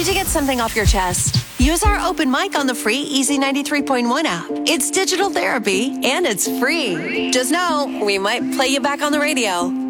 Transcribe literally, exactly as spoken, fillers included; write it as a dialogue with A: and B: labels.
A: Need to get something off your chest? Use our open mic on the free Easy ninety-three point one app. It's digital therapy, and it's free. Just know, we might play you back on the radio.